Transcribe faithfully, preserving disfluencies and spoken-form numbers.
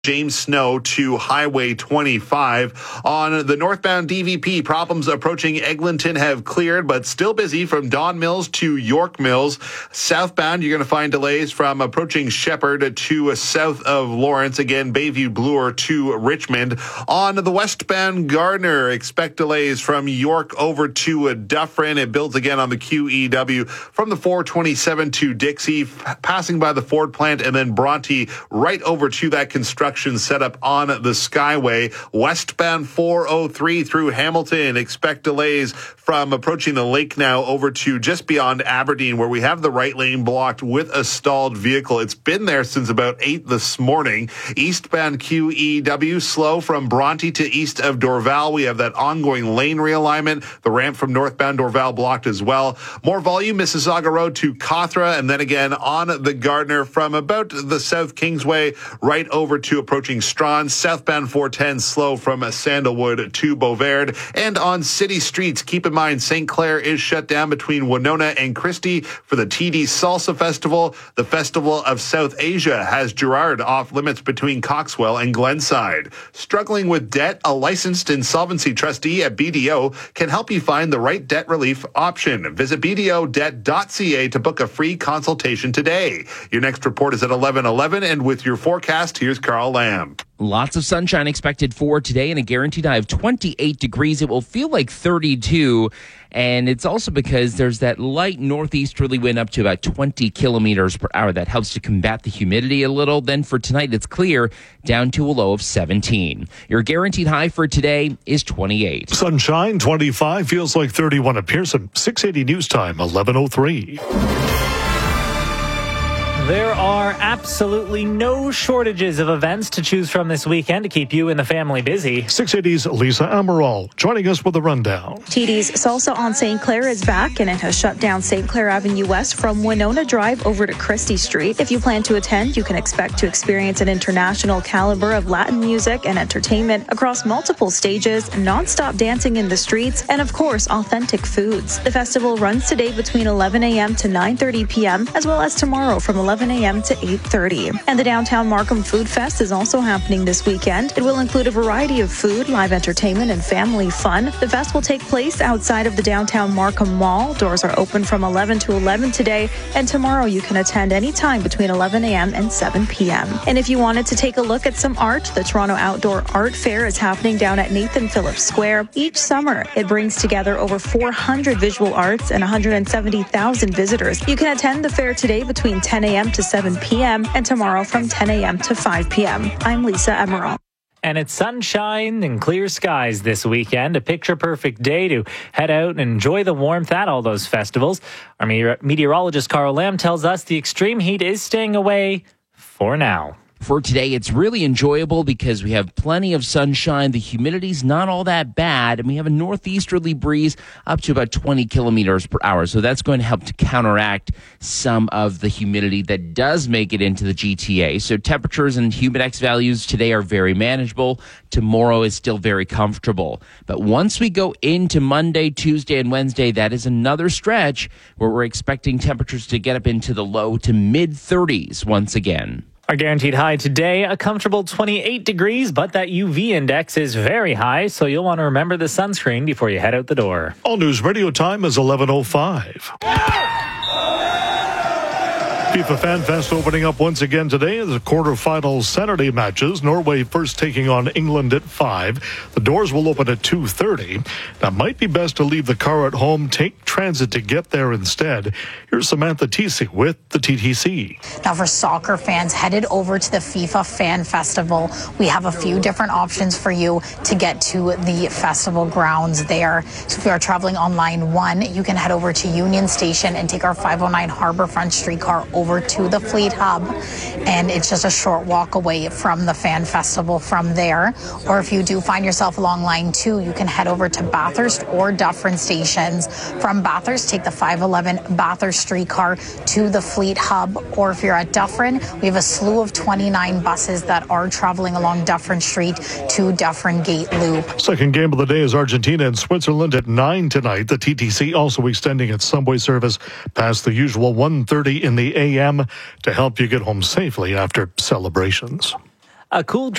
James Snow to Highway twenty-five. On the northbound D V P, problems approaching Eglinton have cleared, but still busy from Don Mills to York Mills. Southbound, you're going to find delays from approaching Shepherd to south of Lawrence. Again, Bayview Bloor to Richmond. On the westbound Gardner, expect delays from York over to Dufferin. It builds again on the Q E W from the four twenty-seven to Dixie, passing by the Ford plant, and then Bronte right over to that construction set up on the Skyway. Westbound four oh three through Hamilton. Expect delays from approaching the lake now over to just beyond Aberdeen, where we have the right lane blocked with a stalled vehicle. It's been there since about eight this morning. Eastbound Q E W slow from Bronte to east of Dorval. We have that ongoing lane realignment. The ramp from northbound Dorval blocked as well. More volume, Mississauga Road to Cothra, and then again on the Gardner from about the South Kingsway right over to approaching Strawn. Southbound four ten slow from Sandalwood to Beauvard. And on city streets, keep in mind Saint Clair is shut down between Winona and Christie for the T D Salsa Festival. The Festival of South Asia has Gerard off limits between Coxwell and Glenside. Struggling with debt? A licensed insolvency trustee at B D O can help you find the right debt relief option. Visit b d o debt dot c a to book a free consultation today. Your next report is at eleven eleven, and with your forecast, here's Carl Lamb. Lots of sunshine expected for today and a guaranteed high of twenty-eight degrees. It will feel like thirty-two, and it's also because there's that light northeasterly wind up to about twenty kilometers per hour. That helps to combat the humidity a little. Then for tonight, it's clear, down to a low of seventeen. Your guaranteed high for today is twenty-eight. Sunshine, twenty-five, feels like thirty-one at Pearson. six eighty News Time, eleven oh three. There are absolutely no shortages of events to choose from this weekend to keep you and the family busy. six eighty's Lisa Amaral joining us with a rundown. T D's Salsa on Saint Clair is back, and it has shut down Saint Clair Avenue West from Winona Drive over to Christie Street. If you plan to attend, you can expect to experience an international caliber of Latin music and entertainment across multiple stages, non-stop dancing in the streets, and of course, authentic foods. The festival runs today between eleven a.m. to nine thirty p.m., as well as tomorrow from eleven a.m. to eight thirty. And the Downtown Markham Food Fest is also happening this weekend. It will include a variety of food, live entertainment, and family fun. The fest will take place outside of the Downtown Markham Mall. Doors are open from eleven to eleven today, and tomorrow you can attend anytime between eleven a.m. and seven p.m. And if you wanted to take a look at some art, the Toronto Outdoor Art Fair is happening down at Nathan Phillips Square. Each summer, it brings together over four hundred visual arts and one hundred seventy thousand visitors. You can attend the fair today between ten a.m. to seven p.m. and tomorrow from ten a.m. to five p.m. I'm Lisa Emerald. And it's sunshine and clear skies this weekend, a picture-perfect day to head out and enjoy the warmth at all those festivals. Our meteorologist Carl Lamb tells us the extreme heat is staying away for now. For today, it's really enjoyable because we have plenty of sunshine. The humidity's not all that bad, and we have a northeasterly breeze up to about twenty kilometers per hour. So that's going to help to counteract some of the humidity that does make it into the G T A. So temperatures and humidex values today are very manageable. Tomorrow is still very comfortable. But once we go into Monday, Tuesday, and Wednesday, that is another stretch where we're expecting temperatures to get up into the low to mid thirties once again. Our guaranteed high today, a comfortable twenty-eight degrees, but that U V index is very high, so you'll want to remember the sunscreen before you head out the door. All News Radio time is eleven oh five. FIFA Fan Fest opening up once again today as the quarterfinal Saturday matches. Norway first taking on England at five. The doors will open at two thirty. Now, might be best to leave the car at home, take transit to get there instead. Here's Samantha Teesey with the T T C. Now, for soccer fans headed over to the FIFA Fan Festival, we have a few different options for you to get to the festival grounds there. So if you are traveling on line one, you can head over to Union Station and take our five oh nine Harbourfront streetcar over over to the Fleet Hub, and it's just a short walk away from the Fan Festival from there. Or if you do find yourself along line two, you can head over to Bathurst or Dufferin stations. From Bathurst, take the five eleven Bathurst streetcar to the Fleet Hub, or if you're at Dufferin, we have a slew of twenty-nine buses that are traveling along Dufferin Street to Dufferin Gate Loop. Second game of the day is Argentina and Switzerland at nine tonight. The T T C also extending its subway service past the usual one thirty in the A M to help you get home safely after celebrations. A cool